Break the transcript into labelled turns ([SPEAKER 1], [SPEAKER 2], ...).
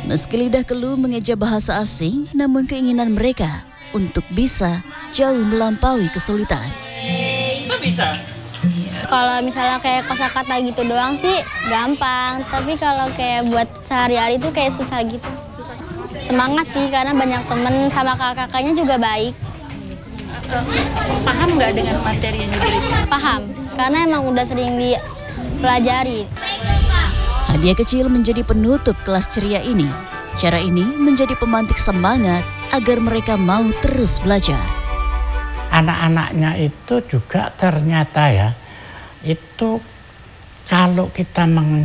[SPEAKER 1] Meski lidah keluh mengeja bahasa asing, namun keinginan mereka untuk bisa jauh melampaui kesulitan.
[SPEAKER 2] Itu bisa.
[SPEAKER 3] Kalau misalnya kayak kosakata gitu doang sih gampang, tapi kalau kayak buat sehari-hari itu kayak susah gitu. Semangat sih karena banyak temen sama kakak-kakaknya juga baik.
[SPEAKER 4] Paham nggak dengan materi yang diberikan?
[SPEAKER 3] Paham, karena emang udah sering dipelajari.
[SPEAKER 1] Hadiah kecil menjadi penutup kelas ceria ini. Cara ini menjadi pemantik semangat agar mereka mau terus belajar.
[SPEAKER 5] Anak-anaknya itu juga ternyata ya, itu kalau kita